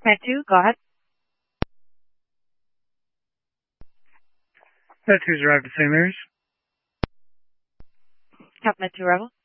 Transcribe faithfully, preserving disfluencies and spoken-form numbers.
Med two, go ahead. Med two's arrived at Saint Mary's. Cap Med two Rebel.